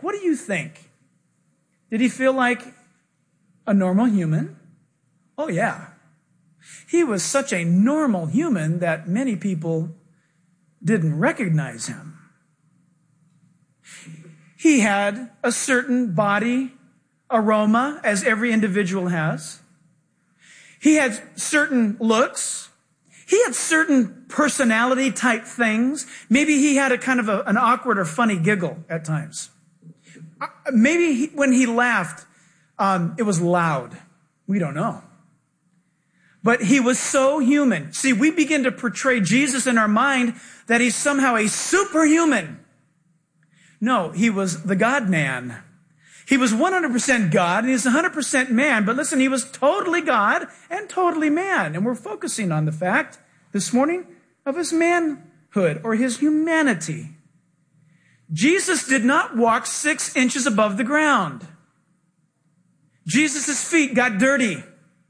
What do you think? Did he feel like a normal human? Oh, yeah. He was such a normal human that many people didn't recognize him. He had a certain body aroma, as every individual has. He had certain looks. He had certain personality type things. Maybe he had a kind of an awkward or funny giggle at times. Maybe when he laughed, it was loud. We don't know. But he was so human. See, we begin to portray Jesus in our mind that he's somehow a superhuman. No, he was the God-man. He was 100% God and he's 100% man. But listen, he was totally God and totally man. And we're focusing on the fact this morning of his manhood or his humanity. Jesus did not walk 6 inches above the ground. Jesus' feet got dirty.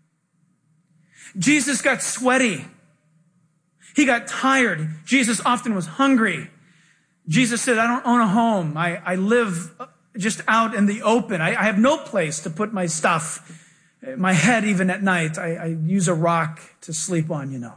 Jesus got sweaty. He got tired. Jesus often was hungry. Jesus said, I don't own a home. I live just out in the open. I have no place to put my stuff. My head, even at night, I use a rock to sleep on, you know.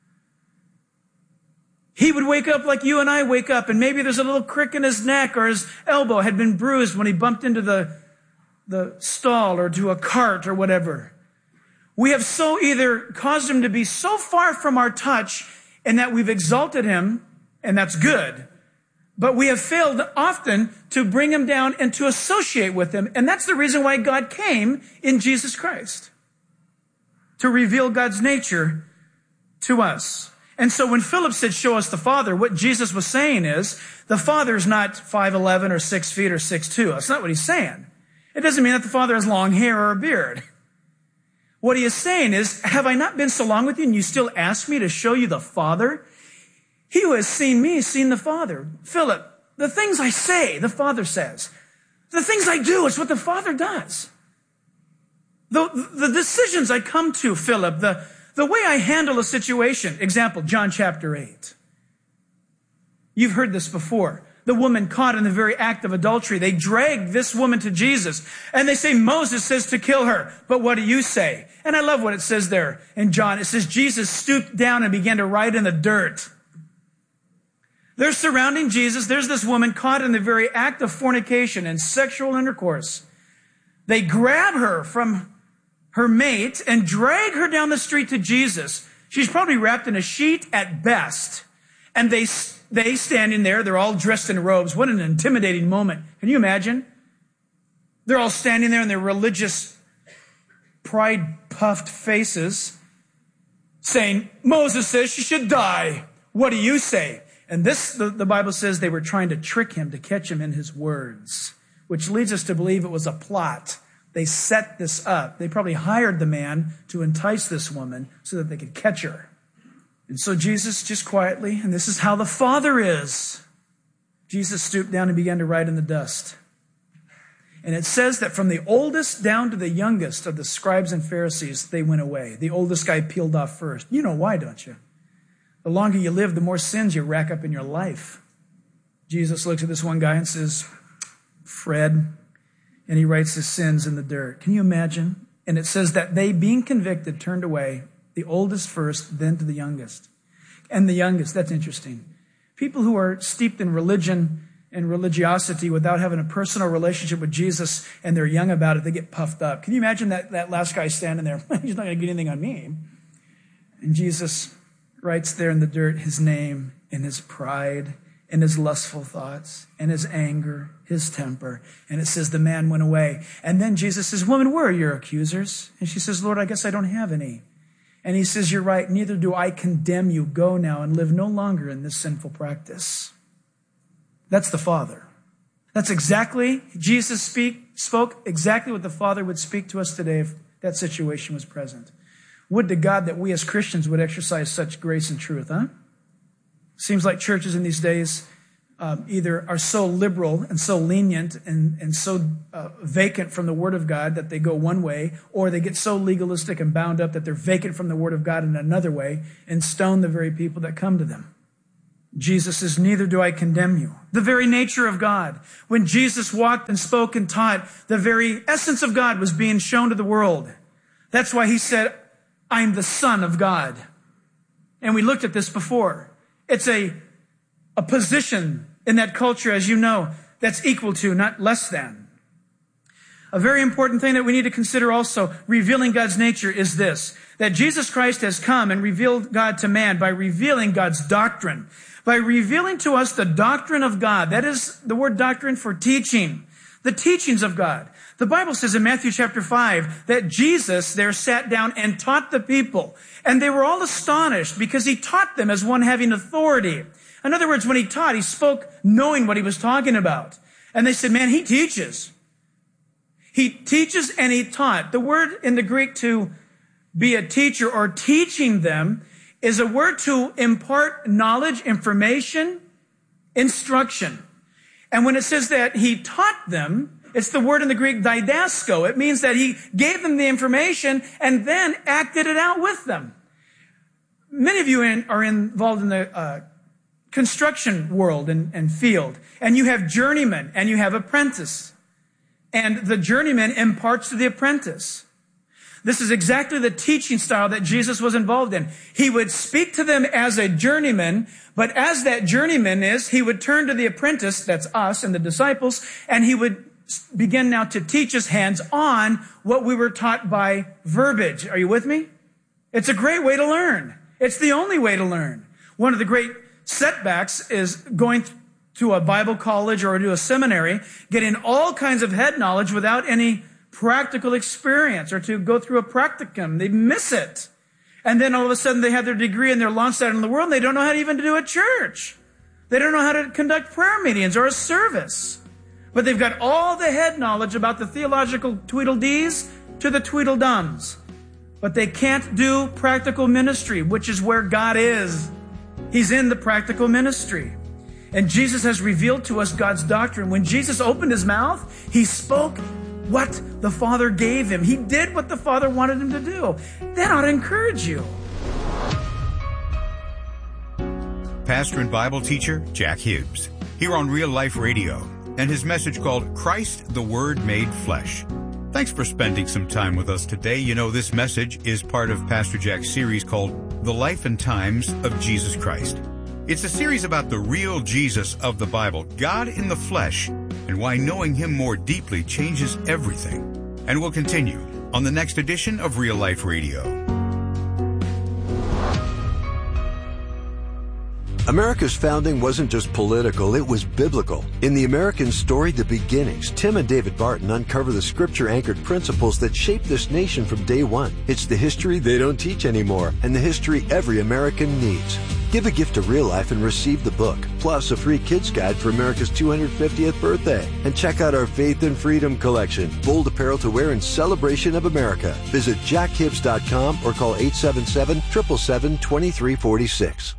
He would wake up like you and I wake up, and maybe there's a little crick in his neck or his elbow had been bruised when he bumped into the stall or to a cart or whatever. We have so either caused him to be so far from our touch and that we've exalted him, and that's good. But we have failed often to bring him down and to associate with him. And that's the reason why God came in Jesus Christ, to reveal God's nature to us. And so when Philip said, show us the Father, what Jesus was saying is, the Father is not 5'11" or 6 feet or 6'2". That's not what he's saying. It doesn't mean that the Father has long hair or a beard. What he is saying is, have I not been so long with you and you still ask me to show you the Father? He who has seen me has seen the Father. Philip, the things I say, the Father says. The things I do, it's what the Father does. The decisions I come to, Philip, the way I handle a situation. Example, John chapter 8. You've heard this before. The woman caught in the very act of adultery. They drag this woman to Jesus and they say, Moses says to kill her. But what do you say? And I love what it says there in John. It says, Jesus stooped down and began to write in the dirt. They're surrounding Jesus. There's this woman caught in the very act of fornication and sexual intercourse. They grab her from her mate and drag her down the street to Jesus. She's probably wrapped in a sheet at best. And they standing there, they're all dressed in robes. What an intimidating moment. Can you imagine? They're all standing there in their religious, pride-puffed faces saying, Moses says she should die. What do you say? And this, the Bible says they were trying to trick him, to catch him in his words, which leads us to believe it was a plot. They set this up. They probably hired the man to entice this woman so that they could catch her. And so Jesus just quietly, and this is how the Father is. Jesus stooped down and began to write in the dust. And it says that from the oldest down to the youngest of the scribes and Pharisees, they went away. The oldest guy peeled off first. You know why, don't you? The longer you live, the more sins you rack up in your life. Jesus looks at this one guy and says, Fred, and he writes his sins in the dirt. Can you imagine? And it says that they, being convicted, turned away, the oldest first, then to the youngest. And the youngest, that's interesting. People who are steeped in religion and religiosity without having a personal relationship with Jesus and they're young about it, they get puffed up. Can you imagine that last guy standing there? He's not going to get anything on me. And Jesus writes there in the dirt his name and his pride and his lustful thoughts and his anger, his temper. And it says the man went away. And then Jesus says, woman, where are your accusers? And she says, Lord, I guess I don't have any. And he says, you're right, neither do I condemn you. Go now and live no longer in this sinful practice. That's the Father. That's exactly, Jesus spoke exactly what the Father would speak to us today if that situation was present. Would to God that we as Christians would exercise such grace and truth, huh? Seems like churches in these days either are so liberal and so lenient and so vacant from the Word of God that they go one way, or they get so legalistic and bound up that they're vacant from the Word of God in another way and stone the very people that come to them. Jesus says, neither do I condemn you. The very nature of God. When Jesus walked and spoke and taught, the very essence of God was being shown to the world. That's why he said, I'm the Son of God. And we looked at this before. It's a position in that culture, as you know, that's equal to, not less than. A very important thing that we need to consider also, revealing God's nature, is this, that Jesus Christ has come and revealed God to man by revealing God's doctrine, by revealing to us the doctrine of God. That is the word doctrine for teaching, the teachings of God. The Bible says in Matthew chapter 5 that Jesus there sat down and taught the people, and they were all astonished because he taught them as one having authority. In other words, when he taught, he spoke knowing what he was talking about. And they said, man, he teaches. He teaches and he taught. The word in the Greek to be a teacher or teaching them is a word to impart knowledge, information, instruction. And when it says that he taught them, it's the word in the Greek didasko. It means that he gave them the information and then acted it out with them. Many of you are involved in the construction world and field. And you have journeyman and you have apprentice. And the journeyman imparts to the apprentice. This is exactly the teaching style that Jesus was involved in. He would speak to them as a journeyman, but as that journeyman is, he would turn to the apprentice, that's us and the disciples, and he would begin now to teach us hands-on what we were taught by verbiage. Are you with me? It's a great way to learn. It's the only way to learn. One of the great setbacks is going to a Bible college or to a seminary, getting all kinds of head knowledge without any practical experience, or to go through a practicum. They miss it. And then all of a sudden they have their degree and they're launched out in the world and they don't know how to even do a church. They don't know how to conduct prayer meetings or a service. But they've got all the head knowledge about the theological Tweedledees to the Tweedledums. But they can't do practical ministry, which is where God is. He's in the practical ministry. And Jesus has revealed to us God's doctrine. When Jesus opened his mouth, he spoke what the Father gave him. He did what the Father wanted him to do. That ought to encourage you. Pastor and Bible teacher Jack Hibbs, here on Real Life Radio, and his message called Christ the Word Made Flesh. Thanks for spending some time with us today. You know, this message is part of Pastor Jack's series called The Life and Times of Jesus Christ. It's a series about the real Jesus of the Bible, God in the flesh, and why knowing him more deeply changes everything. And we'll continue on the next edition of Real Life Radio. America's founding wasn't just political, it was biblical. In the American story, The Beginnings, Tim and David Barton uncover the scripture-anchored principles that shaped this nation from day one. It's the history they don't teach anymore, and the history every American needs. Give a gift to Real Life and receive the book, plus a free kids guide for America's 250th birthday. And check out our Faith and Freedom collection, bold apparel to wear in celebration of America. Visit jackhibbs.com or call 877-777-2346.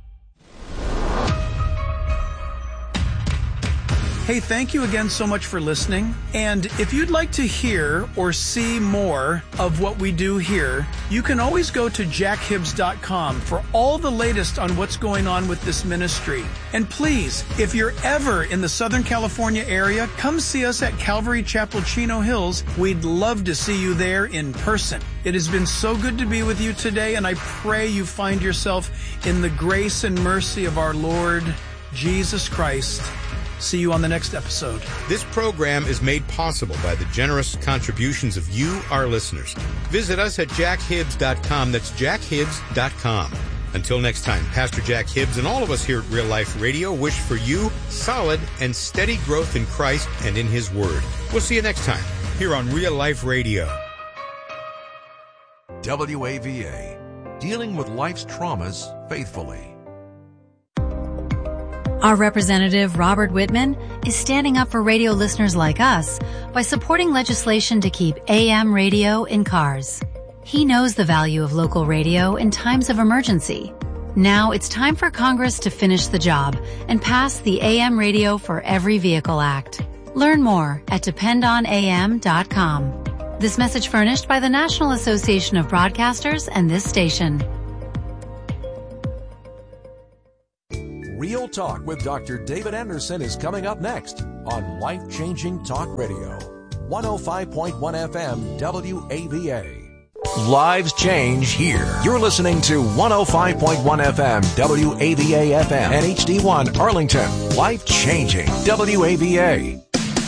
Hey, thank you again so much for listening. And if you'd like to hear or see more of what we do here, you can always go to jackhibbs.com for all the latest on what's going on with this ministry. And please, if you're ever in the Southern California area, come see us at Calvary Chapel, Chino Hills. We'd love to see you there in person. It has been so good to be with you today, and I pray you find yourself in the grace and mercy of our Lord Jesus Christ. See you on the next episode. This program is made possible by the generous contributions of you, our listeners. Visit us at jackhibbs.com. That's jackhibbs.com. Until next time, Pastor Jack Hibbs and all of us here at Real Life Radio wish for you solid and steady growth in Christ and in His Word. We'll see you next time here on Real Life Radio. WAVA, dealing with life's traumas faithfully. Our representative, Robert Whitman, is standing up for radio listeners like us by supporting legislation to keep AM radio in cars. He knows the value of local radio in times of emergency. Now it's time for Congress to finish the job and pass the AM Radio for Every Vehicle Act. Learn more at dependonam.com. This message furnished by the National Association of Broadcasters and this station. Real Real Talk with Dr. David Anderson is coming up next on Life Changing Talk Radio, 105.1 FM WAVA. Lives change here. You're listening to 105.1 FM WAVA FM and HD1 Arlington. Life changing WAVA.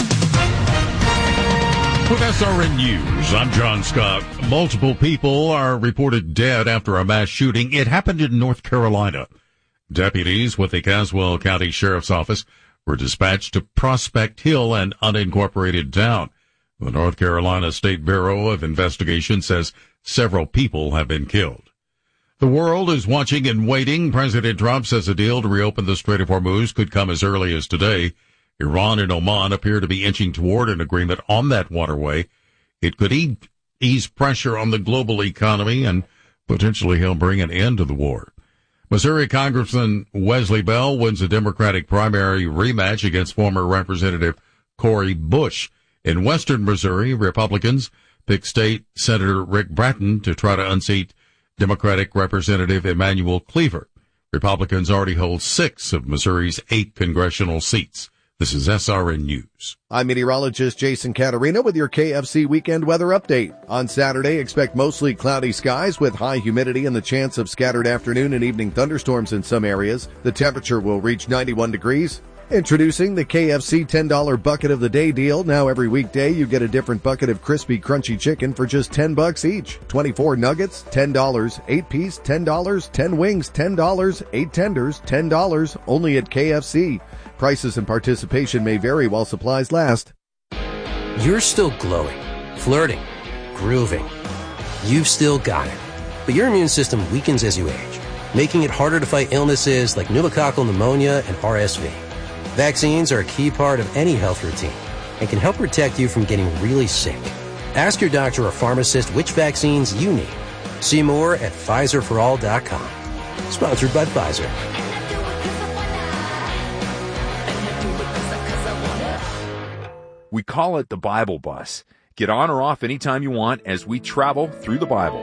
With SRN News, I'm John Scott. Multiple people are reported dead after a mass shooting. It happened in North Carolina. Deputies with the Caswell County Sheriff's Office were dispatched to Prospect Hill, an unincorporated town. The North Carolina State Bureau of Investigation says several people have been killed. The world is watching and waiting. President Trump says a deal to reopen the Strait of Hormuz could come as early as today. Iran and Oman appear to be inching toward an agreement on that waterway. It could ease pressure on the global economy and potentially help bring an end to the war. Missouri Congressman Wesley Bell wins a Democratic primary rematch against former Representative Cori Bush. In western Missouri, Republicans picked State Senator Rick Bratton to try to unseat Democratic Representative Emanuel Cleaver. Republicans already hold 6 of Missouri's 8 congressional seats. This is SRN News. I'm meteorologist Jason Caterina with your KFC weekend weather update. On Saturday, expect mostly cloudy skies with high humidity and the chance of scattered afternoon and evening thunderstorms in some areas. The temperature will reach 91 degrees. Introducing the KFC $10 bucket of the day deal. Now every weekday you get a different bucket of crispy, crunchy chicken for just $10 each. 24 nuggets, $10. 8 piece, $10. 10 wings, $10. 8 tenders, $10. Only at KFC. Prices and participation may vary while supplies last. You're still glowing, flirting, grooving. You've still got it. But your immune system weakens as you age, making it harder to fight illnesses like pneumococcal pneumonia and RSV. Vaccines are a key part of any health routine and can help protect you from getting really sick. Ask your doctor or pharmacist which vaccines you need. See more at PfizerForAll.com. Sponsored by Pfizer. We call it the Bible Bus. Get on or off anytime you want as we travel through the Bible.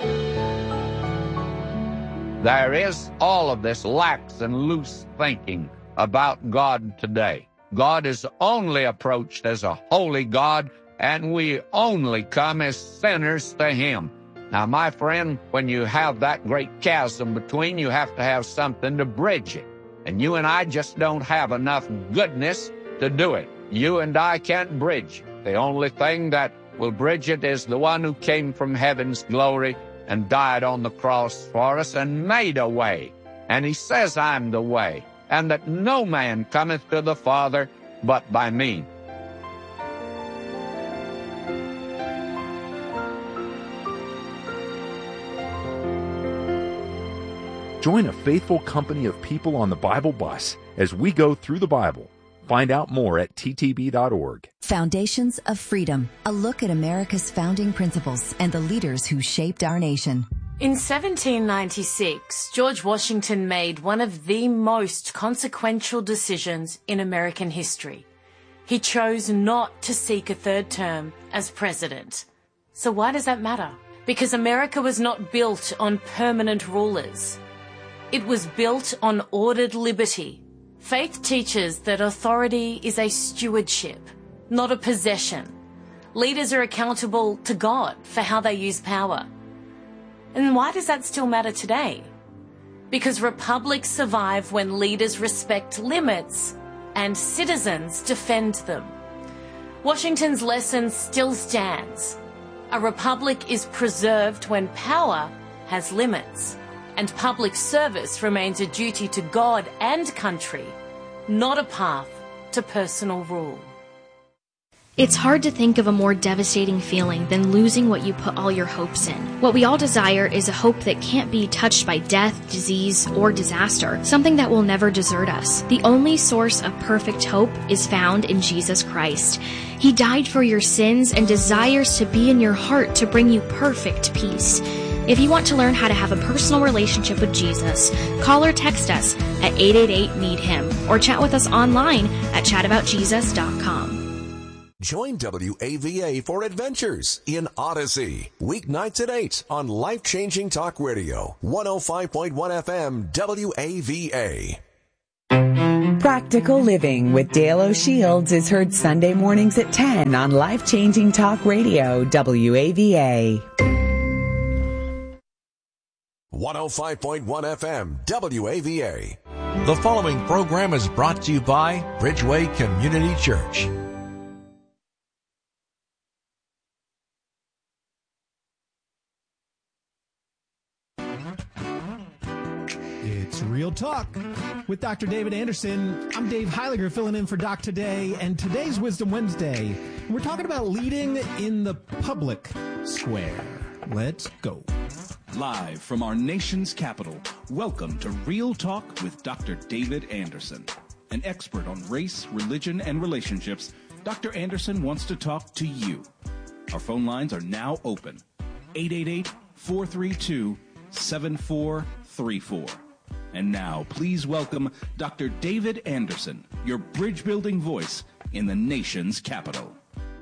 There is all of this lax and loose thinking about God today. God is only approached as a holy God, and we only come as sinners to Him. Now, my friend, when you have that great chasm between, you have to have something to bridge it. And you and I just don't have enough goodness to do it. You and I can't bridge it. The only thing that will bridge it is the one who came from heaven's glory and died on the cross for us and made a way. And He says, I'm the way, and that no man cometh to the Father but by me. Join a faithful company of people on the Bible Bus as we go through the Bible. Find out more at ttb.org. Foundations of Freedom, a look at America's founding principles and the leaders who shaped our nation. In 1796, George Washington made one of the most consequential decisions in American history. He chose not to seek a third term as president. So why does that matter? Because America was not built on permanent rulers. It was built on ordered liberty. Faith teaches that authority is a stewardship, not a possession. Leaders are accountable to God for how they use power. And why does that still matter today? Because republics survive when leaders respect limits and citizens defend them. Washington's lesson still stands. A republic is preserved when power has limits, and public service remains a duty to God and country, not a path to personal rule. It's hard to think of a more devastating feeling than losing what you put all your hopes in. What we all desire is a hope that can't be touched by death, disease, or disaster, something that will never desert us. The only source of perfect hope is found in Jesus Christ. He died for your sins and desires to be in your heart to bring you perfect peace. If you want to learn how to have a personal relationship with Jesus, call or text us at 888-NEED-HIM or chat with us online at chataboutjesus.com. Join WAVA for adventures in Odyssey. Weeknights at 8 on Life Changing Talk Radio, 105.1 FM WAVA. Practical Living with Dale O'Shields is heard Sunday mornings at 10 on Life Changing Talk Radio, WAVA. 105.1 FM, WAVA. The following program is brought to you by Bridgeway Community Church. It's Real Talk with Dr. David Anderson. I'm Dave Heiliger filling in for Doc today, and today's Wisdom Wednesday. We're talking about leading in the public square. Let's go. Live from our nation's capital, welcome to Real Talk with Dr. David Anderson. An expert on race, religion, and relationships, Dr. Anderson wants to talk to you. Our phone lines are now open. 888-432-7434. And now, please welcome Dr. David Anderson, your bridge-building voice in the nation's capital.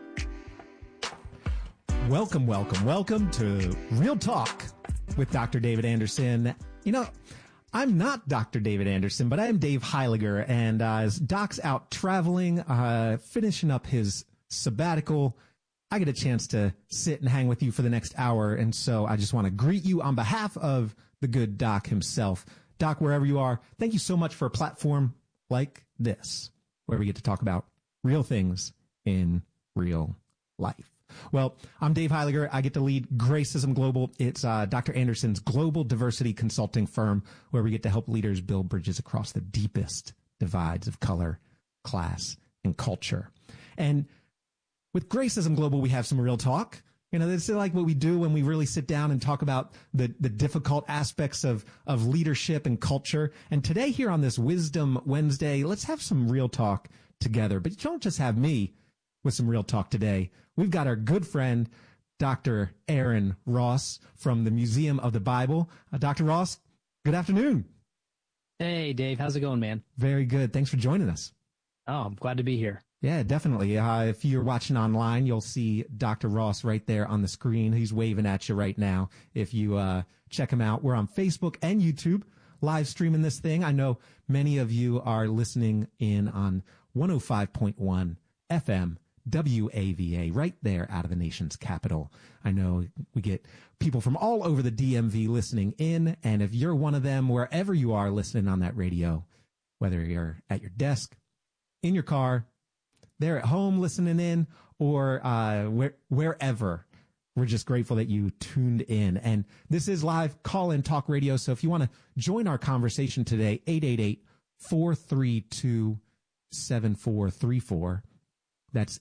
Welcome to Real Talk with Dr. David Anderson. You know, I'm not Dr. David Anderson, but I am Dave Heiliger, and as Doc's out traveling, finishing up his sabbatical, I get a chance to sit and hang with you for the next hour, and so I just want to greet you on behalf of the good Doc himself. Doc, wherever you are, thank you so much for a platform like this, where we get to talk about real things in real life. Well, I'm Dave Heiliger. I get to lead Gracism Global. It's Dr. Anderson's global diversity consulting firm, where we get to help leaders build bridges across the deepest divides of color, class, and culture. And with Gracism Global, we have some real talk. You know, this is like what we do when we really sit down and talk about the difficult aspects of leadership and culture. And today here on this Wisdom Wednesday, let's have some real talk together. But you don't just have me with some real talk today. We've got our good friend, Dr. Aaron Ross from the Museum of the Bible. Dr. Ross, good afternoon. Hey, Dave. How's it going, man? Very good. Thanks for joining us. Oh, I'm glad to be here. Yeah, definitely. If you're watching online, you'll see Dr. Ross right there on the screen. He's waving at you right now. If you check him out, we're on Facebook and YouTube live streaming this thing. I know many of you are listening in on 105.1 FM WAVA right there out of the nation's capital. I know we get people from all over the DMV listening in, and if you're one of them, wherever you are listening on that radio, whether you're at your desk, in your car, they're at home listening in, or wherever. We're just grateful that you tuned in. And this is live call-in talk radio. So if you want to join our conversation today, 888-432-7434. That's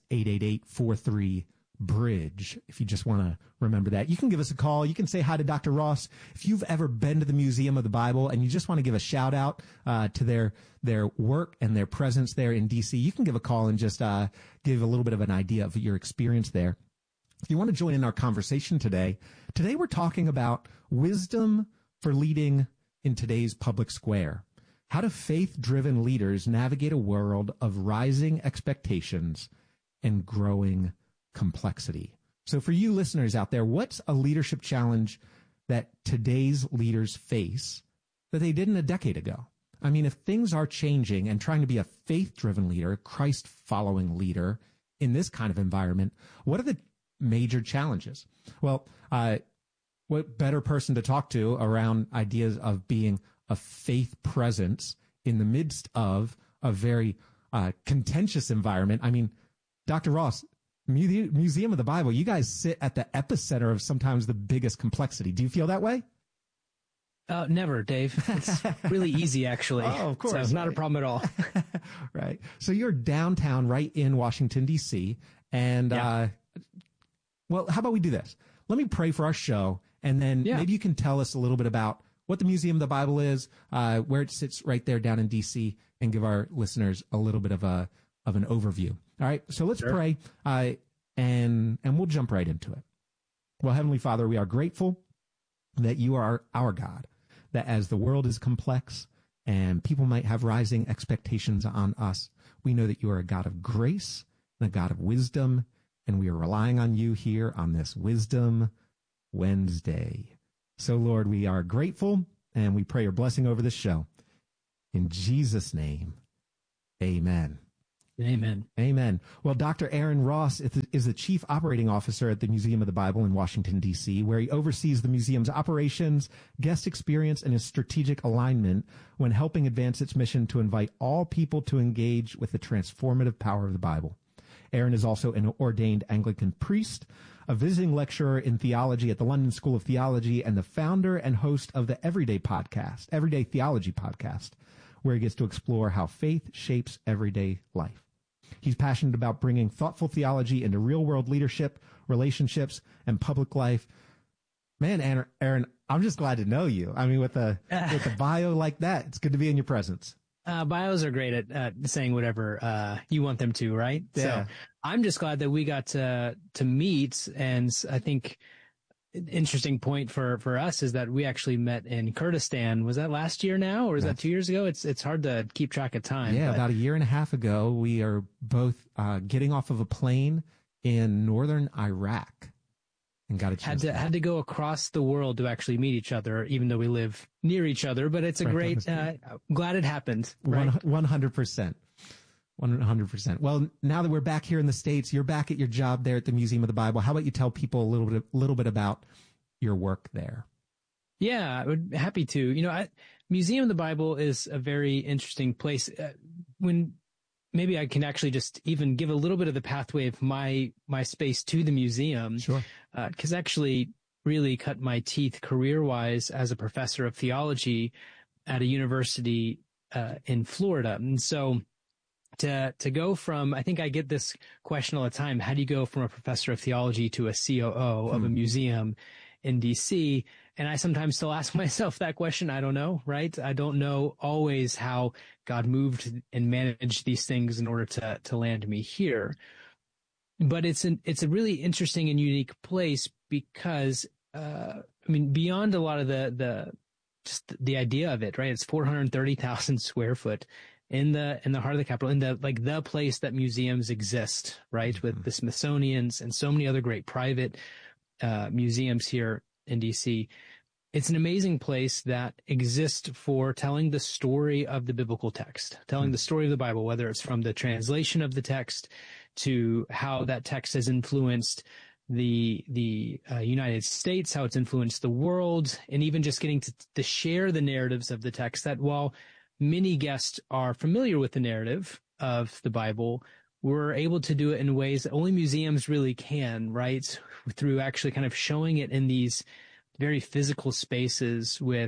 888-43-BRIDGE. If you just want to remember that, you can give us a call. You can say hi to Dr. Ross. If you've ever been to the Museum of the Bible and you just want to give a shout out to their work and their presence there in DC, you can give a call and just give a little bit of an idea of your experience there. If you want to join in our conversation today we're talking about wisdom for leading in today's public square. How do faith-driven leaders navigate a world of rising expectations and growing complexity? So for you listeners out there, what's a leadership challenge that today's leaders face that they didn't a decade ago? I mean, if things are changing and trying to be a faith-driven leader, a Christ-following leader in this kind of environment, what are the major challenges? Well, what better person to talk to around ideas of being a faith presence in the midst of a very contentious environment? I mean, Dr. Ross, Museum of the Bible, you guys sit at the epicenter of sometimes the biggest complexity. Do you feel that way? Never, Dave. It's really easy, actually. Oh, of course. So it's not a problem at all. Right. So you're downtown right in Washington, D.C. And, well, how about we do this? Let me pray for our show, and then maybe you can tell us a little bit about what the Museum of the Bible is, where it sits right there down in D.C., and give our listeners a little bit of an overview. All right, so let's pray, and we'll jump right into it. Well, Heavenly Father, we are grateful that you are our God, that as the world is complex and people might have rising expectations on us, we know that you are a God of grace and a God of wisdom, and we are relying on you here on this Wisdom Wednesday. So, Lord, we are grateful, and we pray your blessing over this show. In Jesus' name, amen. Amen. Amen. Well, Dr. Aaron Ross is the Chief Operating Officer at the Museum of the Bible in Washington, D.C., where he oversees the museum's operations, guest experience, and its strategic alignment when helping advance its mission to invite all people to engage with the transformative power of the Bible. Aaron is also an ordained Anglican priest, a visiting lecturer in theology at the London School of Theology, and the founder and host of the Everyday Theology podcast, where he gets to explore how faith shapes everyday life. He's passionate about bringing thoughtful theology into real-world leadership, relationships, and public life. Man, Aaron, I'm just glad to know you. I mean, with a bio like that, it's good to be in your presence. Bios are great at saying whatever you want them to, right? Yeah. So I'm just glad that we got to meet, and I think an interesting point for us is that we actually met in Kurdistan. Was that last year now, or is that 2 years ago? It's hard to keep track of time. Yeah, about a year and a half ago, we are both getting off of a plane in northern Iraq and got a chance. Had to go across the world to actually meet each other, even though we live near each other. But it's a great. Glad it happened. Right? 100%. 100%. Well, now that we're back here in the States, you're back at your job there at the Museum of the Bible. How about you tell people a little bit about your work there? Yeah, I would be happy to. You know, Museum of the Bible is a very interesting place. When maybe I can actually just even give a little bit of the pathway of my space to the museum. Sure. Because actually really cut my teeth career-wise as a professor of theology at a university in Florida. And so to go from, I think I get this question all the time, how do you go from a professor of theology to a COO of a museum in DC? And I sometimes still ask myself that question. I don't know, right? I don't know always how God moved and managed these things in order to land me here. But it's a really interesting and unique place because, beyond a lot of just the idea of it, right? It's 430,000 square foot in the heart of the capital, in the place that museums exist, right? With the Smithsonian's and so many other great private museums here in DC. It's an amazing place that exists for telling the story of the biblical text, telling the story of the Bible, whether it's from the translation of the text to how that text has influenced the United States, how it's influenced the world, and even just getting to share the narratives of the text that while many guests are familiar with the narrative of the Bible, we're able to do it in ways that only museums really can, right? Through actually kind of showing it in these very physical spaces with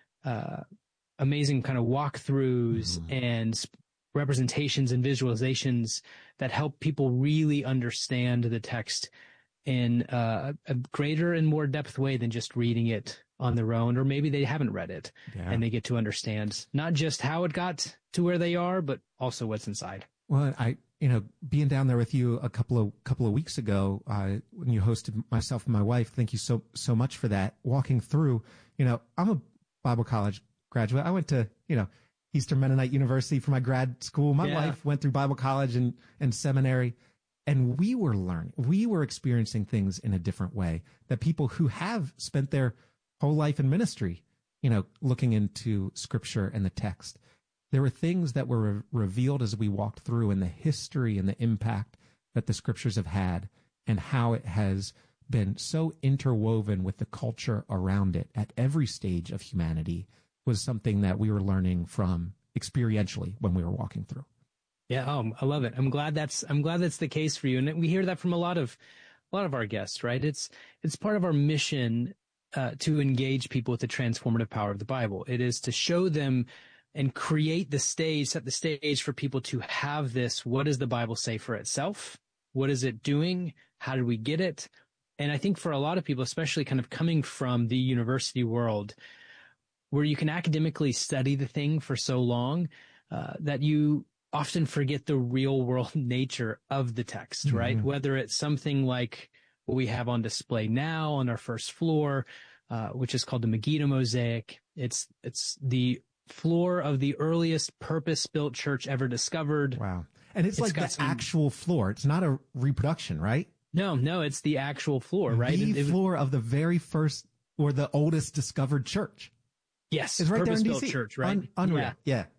amazing kind of walkthroughs and representations and visualizations that help people really understand the text in a greater and more depth way than just reading it on their own, or maybe they haven't read it and they get to understand not just how it got to where they are, but also what's inside. Well, being down there with you a couple of weeks ago, when you hosted myself and my wife, thank you so much for that. Walking through, I'm a Bible college graduate. I went to, Eastern Mennonite University for my grad school. My wife went through Bible college and seminary, and we were experiencing things in a different way that people who have spent their whole life in ministry, looking into scripture and the text. There were things that were revealed as we walked through in the history and the impact that the scriptures have had and how it has been so interwoven with the culture around it at every stage of humanity was something that we were learning from experientially when we were walking through. Yeah. I love it. I'm glad that's the case for you. And we hear that from a lot of our guests, right? It's part of our mission to engage people with the transformative power of the Bible. It is to show them and set the stage for people to have this. What does the Bible say for itself? What is it doing? How did we get it? And I think for a lot of people, especially kind of coming from the university world, where you can academically study the thing for so long, that you often forget the real world nature of the text, right? Whether it's something like what we have on display now on our first floor, which is called the Megiddo Mosaic. It's the floor of the earliest purpose-built church ever discovered. Wow. And it's like the actual floor. It's not a reproduction, right? No, it's the actual floor, right? The floor of the very first or the oldest discovered church. Yes. It's right there in DC. Church, right? Unreal. Yeah.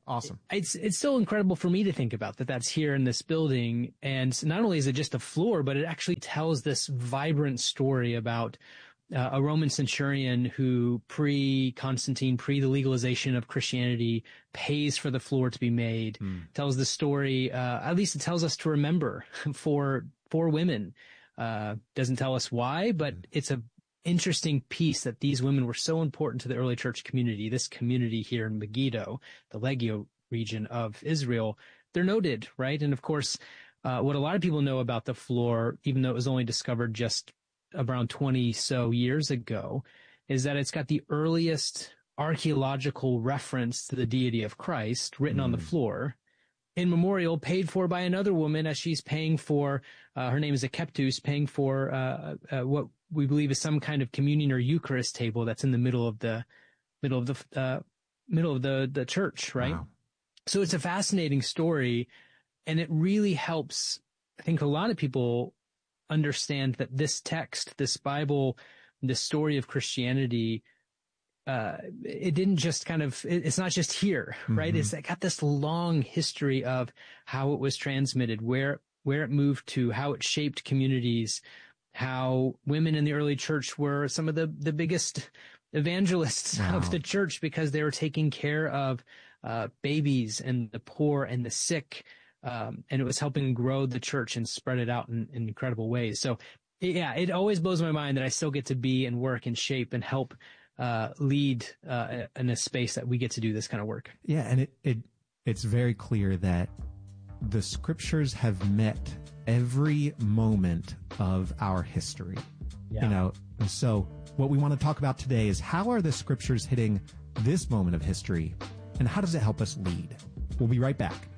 Awesome. It's still incredible for me to think about that's here in this building. And not only is it just a floor, but it actually tells this vibrant story about a Roman centurion who pre-Constantine, the legalization of Christianity, pays for the floor to be made. Tells the story, at least it tells us to remember for women. Doesn't tell us why, but it's a interesting piece that these women were so important to the early church community. This community here in Megiddo, the Legio region of Israel, they're noted, right? And of course, what a lot of people know about the floor, even though it was only discovered just around 20 so years ago, is that it's got the earliest archaeological reference to the deity of Christ written on the floor, in memorial, paid for by another woman as she's paying for, her name is Akeptus, paying for what we believe is some kind of communion or Eucharist table that's in the middle of the church, right? Wow. So it's a fascinating story, and it really helps, I think, a lot of people understand that this text, this Bible, this story of Christianity, it didn't just it's not just here, right? It's got this long history of how it was transmitted, where it moved to, how it shaped communities, how women in the early church were some of the biggest evangelists of the church because they were taking care of babies and the poor and the sick. And it was helping grow the church and spread it out in incredible ways. So yeah, it always blows my mind that I still get to be and work and shape and help lead in a space that we get to do this kind of work. Yeah, and it's very clear that the scriptures have met every moment of our history. Yeah. And so what we want to talk about today is, how are the scriptures hitting this moment of history, and how does it help us lead? We'll be right back.